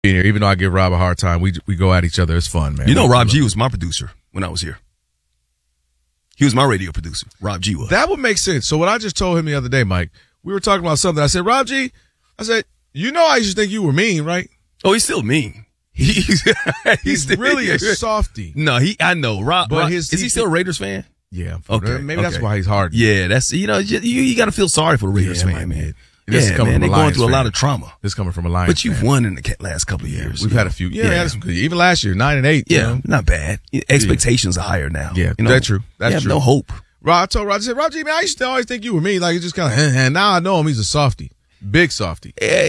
being here. Even though I give Rob a hard time, we go at each other. It's fun, man. You know, Rob G was my producer when I was here. He was my radio producer. Rob G was. That would make sense. So what I just told him the other day, Mike, we were talking about something. I said, Rob G, I said, you know I used to think you were mean, right? Oh, he's still mean. He's really a softie. No, I know. Rob, is he still a Raiders fan? Yeah. Okay. Maybe that's why he's hard. Yeah, that's, you got to feel sorry for the Raiders fan, man. This is coming man, from they're going through a lot of trauma. This coming from a Lions But you've fan. won in the last couple of years. We've had a few. Yeah, even last year, 9-8. Yeah, you know? not bad. Expectations are higher now. Yeah, that's true. That's true. No hope. I told Roger, I said, Roger, man, I used to always think you were me. Like, it's just kind of, and now I know him. He's a softie. Big softie. Yeah,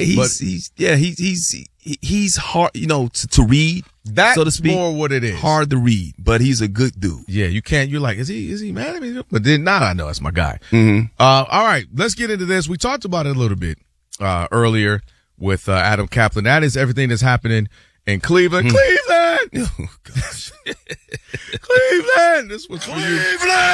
he's hard, to read. That's so to speak, more what it is. Hard to read, but he's a good dude. Yeah, you're like, is he mad at me? But then now I know that's my guy. Mm-hmm. All right, let's get into this. We talked about it a little bit earlier with Adam Kaplan. That is everything that's happening in Cleveland. Cleveland! Oh, gosh. Cleveland! This was for you.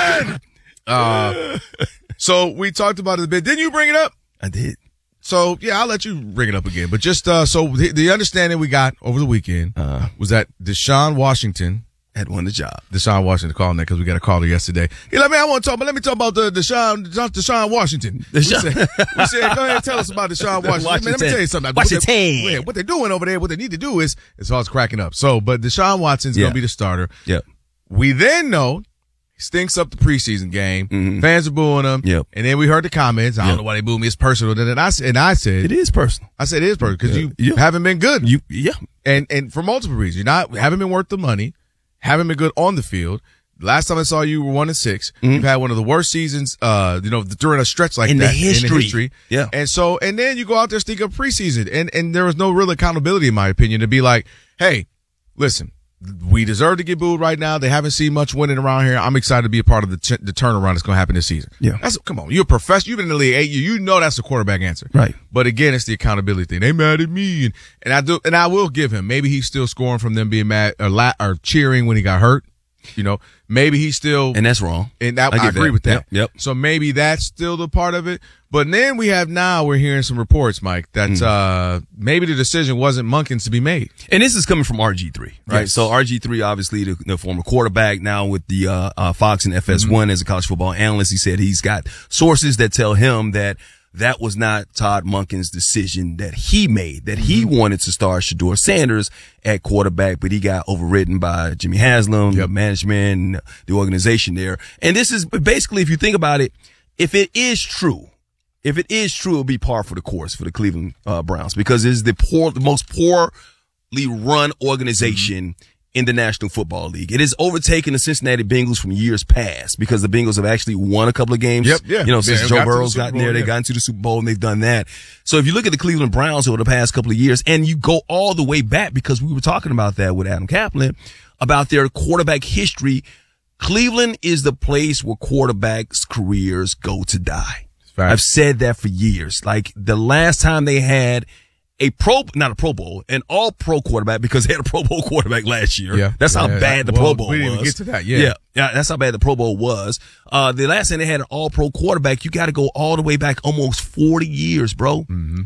Cleveland! So we talked about it a bit. Didn't you bring it up? I did. So, yeah, I'll let you bring it up again. But just so the understanding we got over the weekend was that Deshaun Washington had won the job. Deshaun Washington calling that because we got a caller yesterday. He like, man, I want to talk, but let me talk about the Deshaun Washington. We said, go ahead and tell us about Deshaun Washington. Man, let me tell you something. What they're doing over there, what they need to do is all it's cracking up. So, but Deshaun Watson's going to be the starter. Yep. We then know he stinks up the preseason game. Mm-hmm. Fans are booing him. Yep. And then we heard the comments. I don't know why they booed me. It's personal. And I said, it is personal. I said, it is personal because you haven't been good. Yeah. And for multiple reasons. Haven't been worth the money. Haven't been good on the field. Last time I saw you were 1-6. Mm-hmm. You've had one of the worst seasons, during a stretch like that. In the history. Yeah. And then you go out there, stink up preseason. And there was no real accountability, in my opinion, to be like, hey, listen, we deserve to get booed right now. They haven't seen much winning around here. I'm excited to be a part of the turnaround that's going to happen this season. Yeah. Come on. You're a professional. You've been in the league 8 years. You know that's the quarterback answer. Right. But again, it's the accountability thing. They mad at me. And I will give him. Maybe he's still scoring from them being mad or cheering when he got hurt. Maybe he's still. And that's wrong. And I agree with that. Yep. So maybe that's still the part of it. But then we're hearing some reports, Mike, that maybe the decision wasn't Monken's to be made. And this is coming from RG3, right? Yes. So RG3, obviously the former quarterback, now with the Fox and FS1 as a college football analyst. He said he's got sources that tell him that was not Todd Monken's decision that he made, that he wanted to start Shedeur Sanders at quarterback, but he got overridden by Jimmy Haslam, the management, and the organization there. And this is basically, if you think about it, if it is true, it'll be par for the course for the Cleveland Browns, because it's the most poorly run organization in the National Football League. It has overtaken the Cincinnati Bengals from years past, because the Bengals have actually won a couple of games. Since Joe Burrow's gotten there, they got into the Super Bowl and they've done that. So if you look at the Cleveland Browns over the past couple of years, and you go all the way back, because we were talking about that with Adam Kaplan, about their quarterback history, Cleveland is the place where quarterbacks' careers go to die. I've said that for years. Like, the last time they had not a Pro Bowl, an all-pro quarterback, because they had a Pro Bowl quarterback last year. Yeah. That's how bad the Pro Bowl was. We didn't even get to that, yeah. Yeah, that's how bad the Pro Bowl was. The last time they had an all-pro quarterback, you got to go all the way back almost 40 years, bro.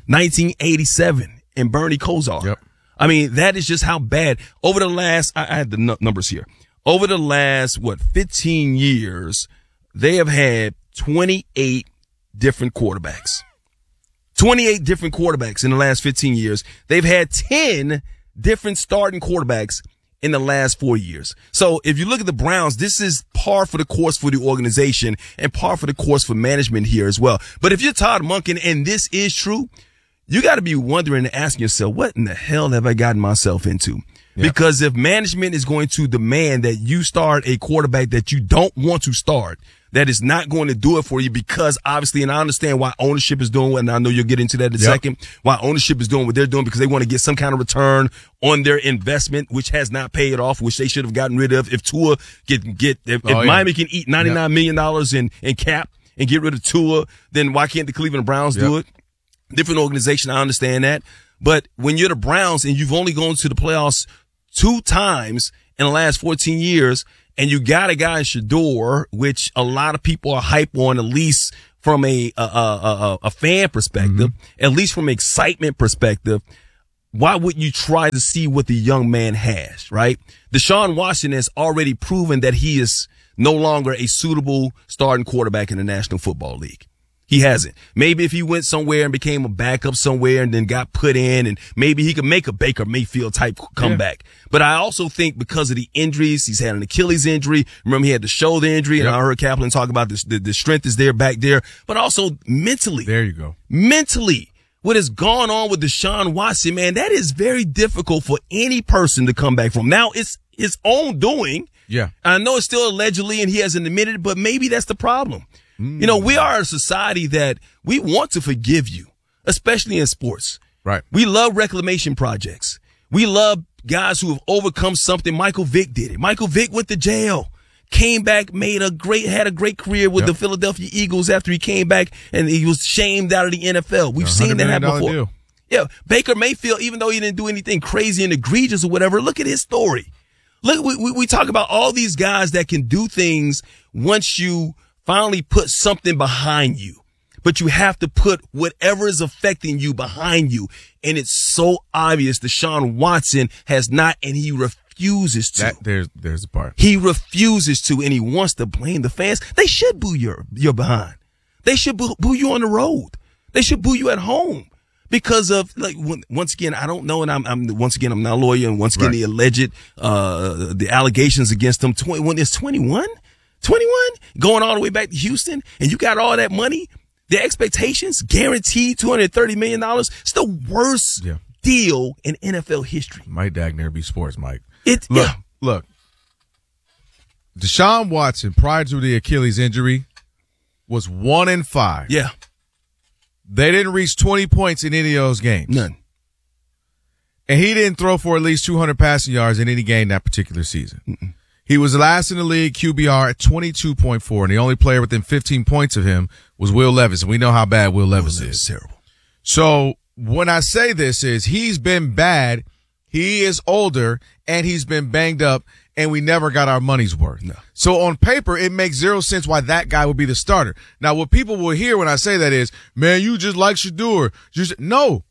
1987, and Bernie Kosar. Yep. I mean, that is just how bad. Over the last, I had the numbers here. Over the last, 15 years, they have had 28 different quarterbacks. 28 different quarterbacks in the last 15 years. They've had 10 different starting quarterbacks in the last 4 years. So if you look at the Browns, this is par for the course for the organization and par for the course for management here as well. But if you're Todd Monken and this is true, you got to be wondering and asking yourself, what in the hell have I gotten myself into? Yeah. Because if management is going to demand that you start a quarterback that you don't want to start, that is not going to do it for you, because obviously, and I understand why ownership is doing what, and I know you'll get into that in a second, why ownership is doing what they're doing, because they want to get some kind of return on their investment, which has not paid off, which they should have gotten rid of. If Tua if Miami can eat $99 million in cap and get rid of Tua, then why can't the Cleveland Browns do it? Different organization, I understand that. But when you're the Browns and you've only gone to the playoffs 2 times in the last 14 years, and you got a guy in Shedeur, which a lot of people are hype on, at least from a fan perspective, at least from excitement perspective. why wouldn't you try to see what the young man has, right? Deshaun Watson has already proven that he is no longer a suitable starting quarterback in the National Football League. He hasn't. Maybe if he went somewhere and became a backup somewhere and then got put in, and maybe he could make a Baker Mayfield type comeback. Yeah. But I also think because of the injuries, he's had an Achilles injury. Remember, he had the shoulder injury, and I heard Kaplan talk about this, the strength is there back there, but also mentally. There you go. Mentally, what has gone on with Deshaun Watson, man, that is very difficult for any person to come back from. Now, it's his own doing. Yeah. I know it's still allegedly, and he hasn't admitted it, but maybe that's the problem. You know, we are a society that we want to forgive you, especially in sports. Right. We love reclamation projects. We love guys who have overcome something. Michael Vick did it. Michael Vick went to jail, came back, had a great career with the Philadelphia Eagles after he came back, and he was shamed out of the NFL. We've seen that happen before. Deal. Yeah. Baker Mayfield, even though he didn't do anything crazy and egregious or whatever, look at his story. Look, we talk about all these guys that can do things once you finally put something behind you, but you have to put whatever is affecting you behind you. And it's so obvious Deshaun Watson has not, and he refuses to. There's the part. He refuses to, and he wants to blame the fans. They should boo your behind. They should boo you on the road. They should boo you at home. Because of, like, once again, I don't know, and I'm not a lawyer, and once again, the alleged, the allegations against him, when it's 21, going all the way back to Houston, and you got all that money, the expectations, guaranteed $230 million, it's the worst deal in NFL history. Might daggone be sports, Mike. Look. Deshaun Watson, prior to the Achilles injury, was 1-5. Yeah. They didn't reach 20 points in any of those games. None. And he didn't throw for at least 200 passing yards in any game that particular season. Mm-mm. He was last in the league QBR at 22.4, and the only player within 15 points of him was Will Levis, and we know how bad Will Levis is. Terrible. So when I say this is he's been bad, he is older, and he's been banged up, and we never got our money's worth. No. So on paper, it makes zero sense why that guy would be the starter. Now, what people will hear when I say that is, man, you just like Shedeur. No.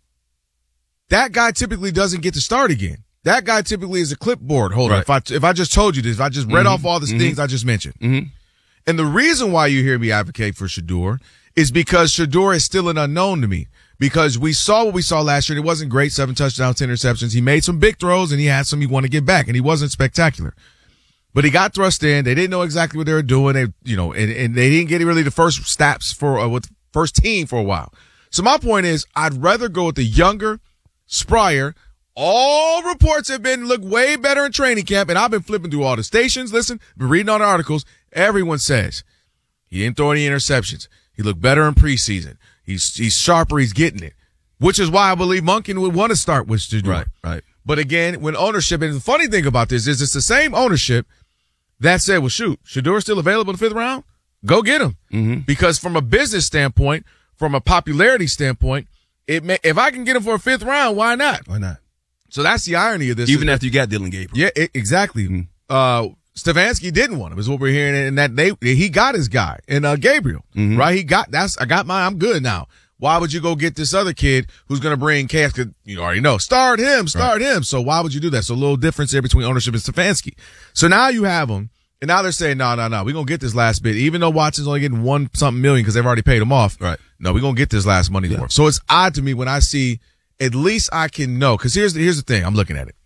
That guy typically doesn't get to start again. That guy typically is a clipboard holder. Right. If I just told you this, if I just read off all the things I just mentioned. Mm-hmm. And the reason why you hear me advocate for Shedeur is because Shedeur is still an unknown to me. Because we saw what we saw last year, and it wasn't great, 7 touchdowns, 10 interceptions. He made some big throws, and he had some he wanted to get back, and he wasn't spectacular. But he got thrust in. They didn't know exactly what they were doing. And they didn't get really the first snaps with the first team for a while. So my point is, I'd rather go with the younger Spryer. All reports have look way better in training camp, and I've been flipping through all the stations. Listen, been reading all the articles. Everyone says he didn't throw any interceptions. He looked better in preseason. He's sharper. He's getting it, which is why I believe Monken would want to start with Shedeur. Right. But again, when ownership, and the funny thing about this is it's the same ownership that said, well, shoot, Shedeur's still available in the 5th round? Go get him. Mm-hmm. Because from a business standpoint, from a popularity standpoint, if I can get him for a 5th round, why not? Why not? So that's the irony of this. Even after you got Dylan Gabriel. Yeah, exactly. Mm-hmm. Stefanski didn't want him, is what we're hearing, and that he got his guy in Gabriel, right? I got mine. I'm good now. Why would you go get this other kid who's going to bring chaos? Because you already know, start him. So why would you do that? So a little difference there between ownership and Stefanski. So now you have him, and now they're saying, no, we're going to get this last bit, even though Watson's only getting $1-something million because they've already paid him off. Right. No, we're going to get this last money worth. So it's odd to me when I see, at least I can know, because here's the thing. I'm looking at it.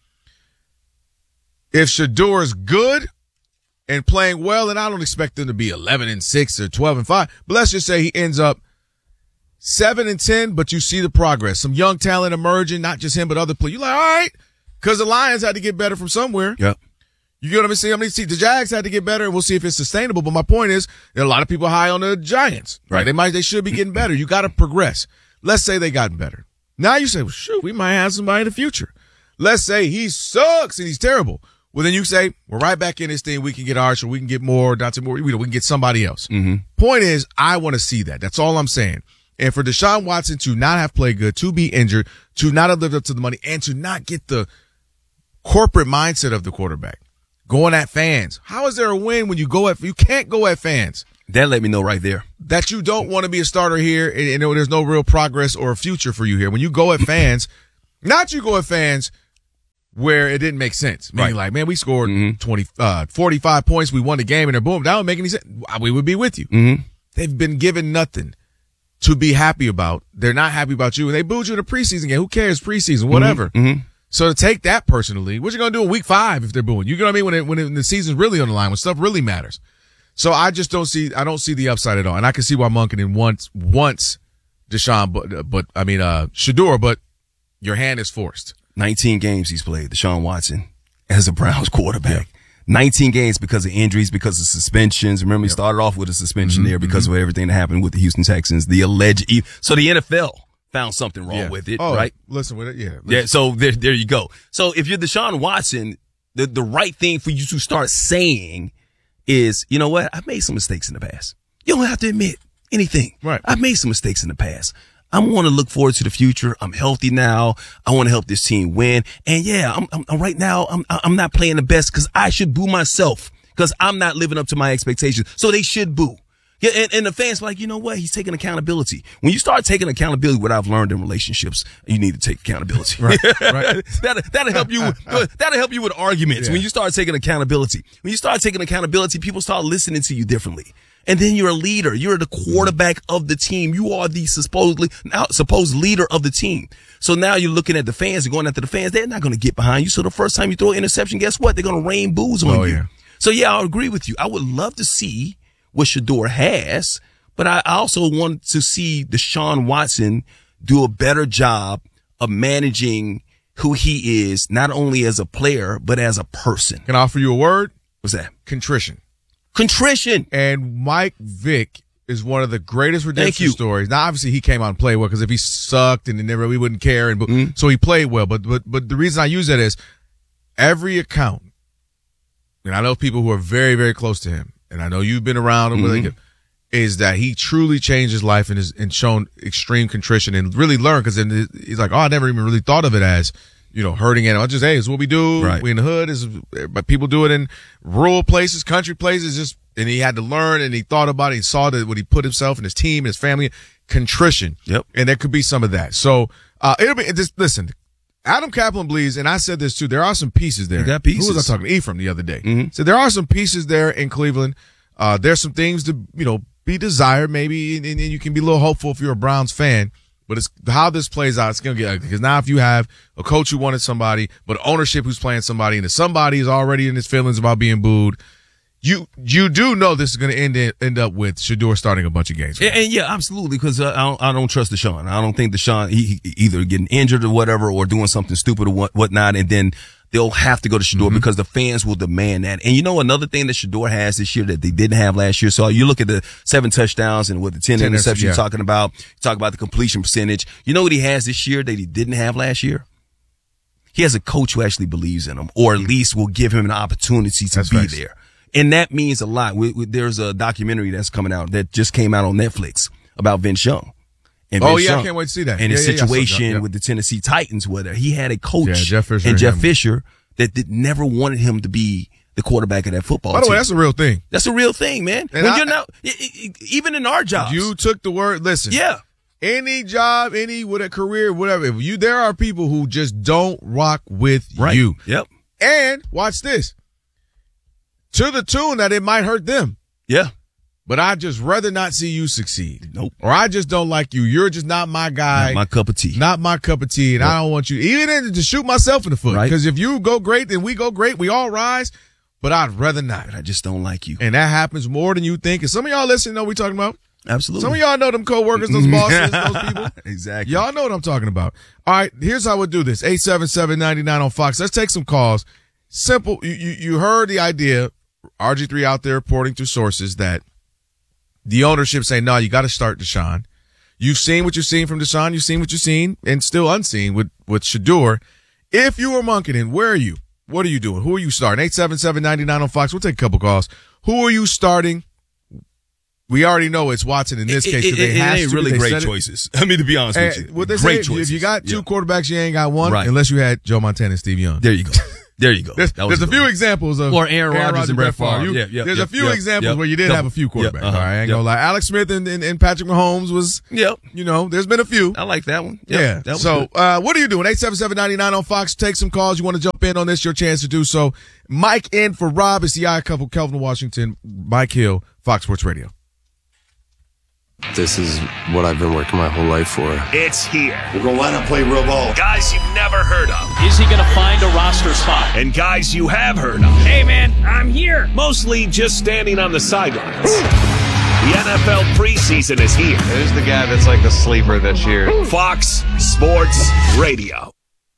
If Shedeur is good and playing well, and I don't expect them to be 11-6 or 12-5, but let's just say he ends up 7-10, but you see the progress. Some young talent emerging, not just him, but other players. You're like, all right, because the Lions had to get better from somewhere. Yep. You get what I'm saying? The Jags had to get better, and we'll see if it's sustainable. But my point is, there are a lot of people high on the Giants, right? They should be getting better. You got to progress. Let's say they gotten better. Now you say, well, shoot, we might have somebody in the future. Let's say he sucks and he's terrible. Well, then you say, we're right back in this thing. We can get Archer. We can get more, Dante Moore. We can get somebody else. Mm-hmm. Point is, I want to see that. That's all I'm saying. And for Deshaun Watson to not have played good, to be injured, to not have lived up to the money, and to not get the corporate mindset of the quarterback, going at fans. How is there a win when you can't go at fans? That let me know right there. That you don't want to be a starter here, and there's no real progress or future for you here. When you go at fans, Not you go at fans where it didn't make sense. Meaning like, man, we scored 45 points, we won the game, and then boom, that don't make any sense. We would be with you. Mm-hmm. They've been given nothing to be happy about. They're not happy about you, and they booed you in a preseason game. Who cares? Preseason, whatever. Mm-hmm. So to take that personally, what you gonna do in week 5 if they're booing? You know what I mean? When the season's really on the line, when stuff really matters. So I just don't see the upside at all, and I can see why Monken wants Deshaun, Shedeur, but your hand is forced. 19 games he's played, Deshaun Watson, as a Browns quarterback. 19 games because of injuries, because of suspensions. Remember, he started off with a suspension there because of everything that happened with the Houston Texans, the alleged. So the NFL found something wrong with it, right? Listen with it, Yeah, so there you go. So if you're Deshaun Watson, the right thing for you to start saying is, you know what? I've made some mistakes in the past. You don't have to admit anything. Right. I've made some mistakes in the past. I want to look forward to the future. I'm healthy now. I want to help this team win. And yeah, I'm right now, I'm not playing the best because I should boo myself because I'm not living up to my expectations. So they should boo. Yeah, and the fans are like, you know what? He's taking accountability. When you start taking accountability, what I've learned in relationships, you need to take accountability. Right. That'll help you. That'll help you with arguments. When you start taking accountability, people start listening to you differently. And then you're a leader. You're the quarterback of the team. You are the supposed leader of the team. So now you're looking at the fans and going after the fans. They're not going to get behind you. So the first time you throw an interception, guess what? They're going to rain boos on you. Yeah. So yeah, I agree with you. I would love to see what Shedeur has, but I also want to see Deshaun Watson do a better job of managing who he is, not only as a player, but as a person. Can I offer you a word? What's that? Contrition. And Mike Vick is one of the greatest redemption stories. Now, obviously, he came out and played well because if he sucked and we wouldn't care, so he played well. But the reason I use that is every account, and I know people who are very, very close to him, and I know you've been around him, is that he truly changed his life and shown extreme contrition and really learned because he's like, I never even really thought of it as, hurting animals. Just, hey, it's what we do. Right. We in the hood. But people do it in rural places, country places. And he had to learn and he thought about it. He saw that what he put himself and his team and his family, contrition. Yep. And there could be some of that. So, it'll be just, listen, Adam Kaplan believes, and I said this too, there are some pieces there. You got pieces. Who was I talking to? Ephraim the other day. So there are some pieces there in Cleveland. There's some things to, be desired maybe, and you can be a little hopeful if you're a Browns fan. But it's how this plays out. It's going to get ugly because now if you have a coach who wanted somebody, but ownership who's playing somebody, and if somebody is already in his feelings about being booed, you do know this is going to end up with Shedeur starting a bunch of games. And yeah, absolutely, because I don't trust Deshaun. I don't think Deshaun he either getting injured or whatever, or doing something stupid or whatnot, and then they'll have to go to Shedeur because the fans will demand that. And another thing that Shedeur has this year that they didn't have last year. So you look at the 7 touchdowns and with the 10 interceptions you're talking about, you talk about the completion percentage. You know what he has this year that he didn't have last year? He has a coach who actually believes in him, or at least will give him an opportunity to be there. And that means a lot. There's a documentary that's coming out that just came out on Netflix about Vince Young. And Vince Young, I can't wait to see that. And his situation with the Tennessee Titans, where he had a coach, Jeff Fisher, that never wanted him to be the quarterback of that football team. By the way, that's a real thing. That's a real thing, man. And when you're not, even in our jobs. You took the word, listen. Yeah. Any job, with a career, whatever. There are people who just don't rock with you. Yep. And watch this. To the tune that it might hurt them. Yeah. But I'd just rather not see you succeed. Nope. Or I just don't like you. You're just not my guy. Not my cup of tea. Not my cup of tea. And I don't want you, even to shoot myself in the foot. Because if you go great, then we go great. We all rise. But I'd rather not. But I just don't like you. And that happens more than you think. And some of y'all listening know what we're talking about. Absolutely. Some of y'all know them coworkers, those bosses, those people. Exactly. Y'all know what I'm talking about. All right. Here's how we'll do this. 877-99 on Fox. Let's take some calls. Simple. You heard the idea. RG3 out there reporting through sources that the ownership saying, no, you got to start Deshaun. You've seen what you've seen from Deshaun. You've seen what you've seen and still unseen with Shedeur. If you were Monken, where are you? What are you doing? Who are you starting? 877-99 on Fox. We'll take a couple calls. Who are you starting? We already know it's Watson in this case. It ain't really great choices. I mean, to be honest with you. What they say, if you got two quarterbacks, you ain't got one, unless you had Joe Montana and Steve Young. There you go. There you go. There's a few examples of Aaron Rodgers and Brett Favre. There's a few examples where you did have a few quarterbacks. All right, I ain't gonna lie. Alex Smith and Patrick Mahomes was. There's been a few. I like that one. So what are you doing? 877-99 on Fox. Take some calls. You want to jump in on this? Your chance to do so. Mike in for Rob. It's the I Couple. Kelvin Washington, Mike Hill, Fox Sports Radio. This is what I've been working my whole life for. It's here. We're going to line up, play real ball. Guys you've never heard of. Is he going to find a roster spot? And guys you have heard of. Hey, man, I'm here. Mostly just standing on the sidelines. The NFL preseason is here. Who's the guy that's like the sleeper this year? Fox Sports Radio.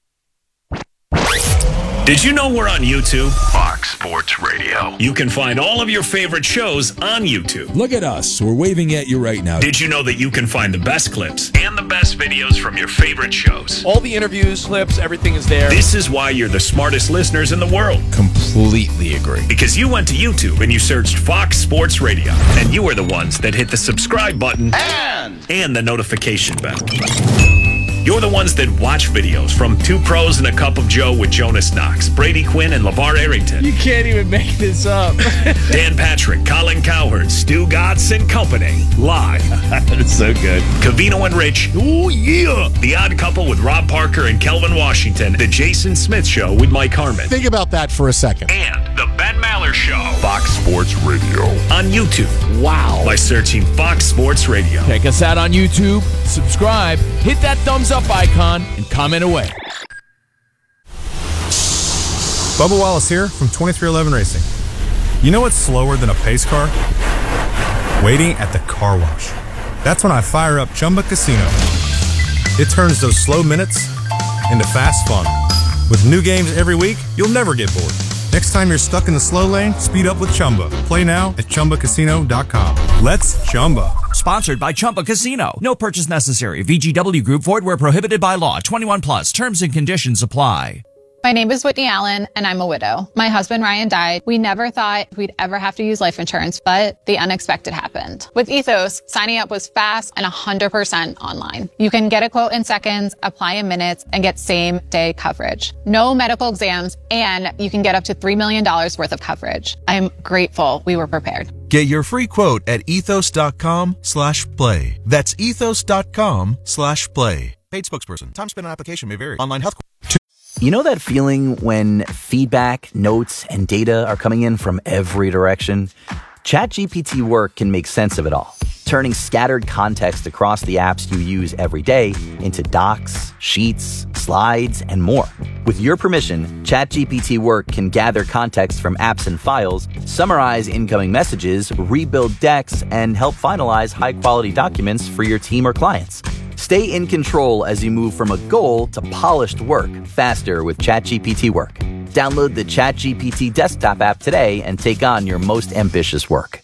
Did you know we're on YouTube? Fox Sports Radio. You can find all of your favorite shows on YouTube. Look at us. We're waving at you right now. Did you know that you can find the best clips and the best videos from your favorite shows? All the interviews, clips, everything is there. This is why you're the smartest listeners in the world. Completely agree. Because you went to YouTube and you searched Fox Sports Radio. And you are the ones that hit the subscribe button and the notification bell. You're the ones that watch videos from Two Pros and a Cup of Joe with Jonas Knox, Brady Quinn, and LeVar Arrington. You can't even make this up. Dan Patrick, Colin Cowherd, Stu Gatz and Company, live. That's so good. Covino and Rich, ooh yeah. The Odd Couple with Rob Parker and Kelvin Washington. The Jason Smith Show with Mike Harmon. Think about that for a second. And the Ben Maller Show. Fox Sports Radio. On YouTube. Wow. By searching Fox Sports Radio. Check us out on YouTube, subscribe, hit that thumbs up icon, and comment away. Bubba Wallace here from 2311 Racing. You know what's slower than a pace car? Waiting at the car wash. That's when I fire up Chumba Casino. It turns those slow minutes into fast fun. With new games every week, you'll never get bored. Next time you're stuck in the slow lane, speed up with Chumba. Play now at ChumbaCasino.com. Let's Chumba. Sponsored by Chumba Casino. No purchase necessary. VGW Group. Void where prohibited by law. 21 plus. Terms and conditions apply. My name is Whitney Allen, and I'm a widow. My husband, Ryan, died. We never thought we'd ever have to use life insurance, but the unexpected happened. With Ethos, signing up was fast and 100% online. You can get a quote in seconds, apply in minutes, and get same-day coverage. No medical exams, and you can get up to $3 million worth of coverage. I'm grateful we were prepared. Get your free quote at ethos.com/play. That's ethos.com/play. Paid spokesperson. Time spent on application may vary. Online health. You know that feeling when feedback, notes, and data are coming in from every direction? ChatGPT Work can make sense of it all, turning scattered context across the apps you use every day into docs, sheets, slides, and more. With your permission, ChatGPT Work can gather context from apps and files, summarize incoming messages, rebuild decks, and help finalize high-quality documents for your team or clients. Stay in control as you move from a goal to polished work faster with ChatGPT Work. Download the ChatGPT desktop app today and take on your most ambitious work.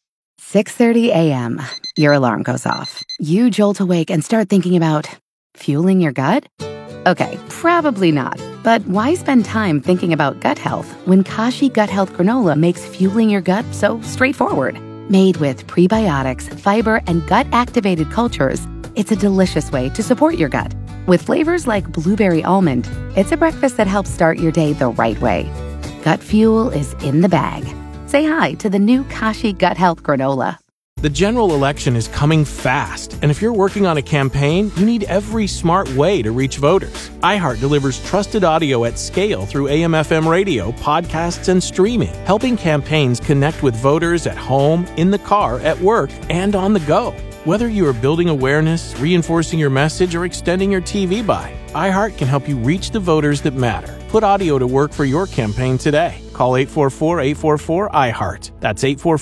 6:30 a.m. Your alarm goes off. You jolt awake and start thinking about fueling your gut? Okay, probably not. But why spend time thinking about gut health when Kashi Gut Health Granola makes fueling your gut so straightforward? Made with prebiotics, fiber, and gut-activated cultures, it's a delicious way to support your gut. With flavors like blueberry almond, it's a breakfast that helps start your day the right way. Gut fuel is in the bag. Say hi to the new Kashi Gut Health Granola. The general election is coming fast, and if you're working on a campaign, you need every smart way to reach voters. iHeart delivers trusted audio at scale through AM/FM radio, podcasts, and streaming, helping campaigns connect with voters at home, in the car, at work, and on the go. Whether you are building awareness, reinforcing your message, or extending your TV buy, iHeart can help you reach the voters that matter. Put audio to work for your campaign today. Call 844-844-iHeart. That's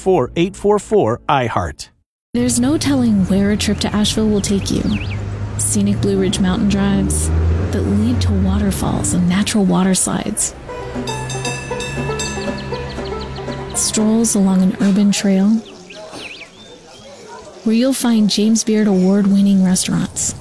844-844-iHeart. There's no telling where a trip to Asheville will take you. Scenic Blue Ridge mountain drives that lead to waterfalls and natural water slides. Strolls along an urban trail where you'll find James Beard award-winning restaurants.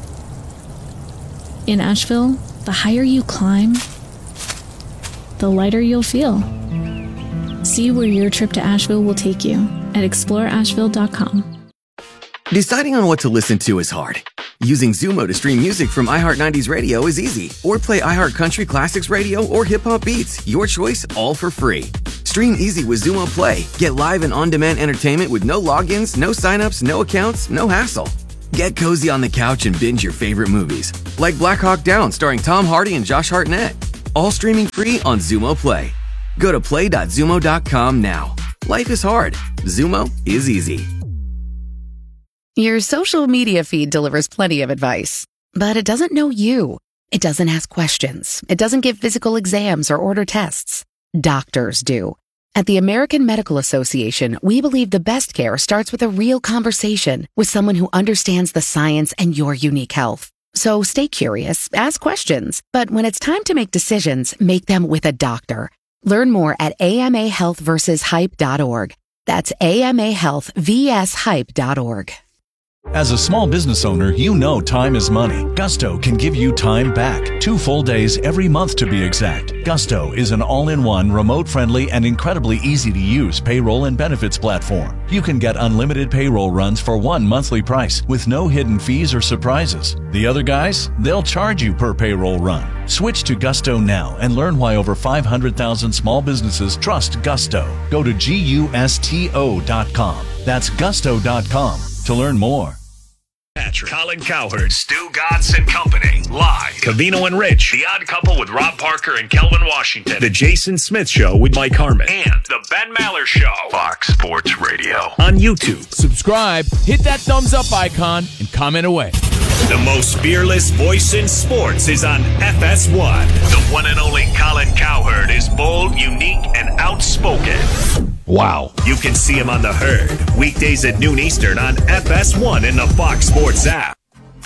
In Asheville, the higher you climb, the lighter you'll feel. See where your trip to Asheville will take you at exploreasheville.com. Deciding on what to listen to is hard. Using Xumo to stream music from iHeart 90s Radio is easy. Or play iHeart Country Classics Radio or Hip Hop Beats. Your choice, all for free. Stream easy with Xumo Play. Get live and on-demand entertainment with no logins, no signups, no accounts, no hassle. Get cozy on the couch and binge your favorite movies. Like Black Hawk Down starring Tom Hardy and Josh Hartnett. All streaming free on Xumo Play. Go to play.xumo.com now. Life is hard. Xumo is easy. Your social media feed delivers plenty of advice, but it doesn't know you. It doesn't ask questions. It doesn't give physical exams or order tests. Doctors do. At the American Medical Association, we believe the best care starts with a real conversation with someone who understands the science and your unique health. So stay curious, ask questions, but when it's time to make decisions, make them with a doctor. Learn more at amahealthversushype.org. That's amahealthvshype.org. As a small business owner, you know time is money. Gusto can give you time back. 2 full days every month to be exact. Gusto is an all-in-one, remote-friendly, and incredibly easy-to-use payroll and benefits platform. You can get unlimited payroll runs for one monthly price with no hidden fees or surprises. The other guys, they'll charge you per payroll run. Switch to Gusto now and learn why over 500,000 small businesses trust Gusto. Go to gusto.com. That's gusto.com to learn more. Patrick, Colin Cowherd, Stu Gatz and Company, live. Covino and Rich, The Odd Couple with Rob Parker and Kelvin Washington, The Jason Smith Show with Mike Harmon, and The Ben Maller Show. Fox Sports Radio. On YouTube. Subscribe, hit that thumbs up icon, and comment away. The most fearless voice in sports is on FS1. The one and only Colin Cowherd is bold, unique, and outspoken. Wow. You can see him on The Herd, weekdays at noon Eastern on FS1 in the Fox Sports app.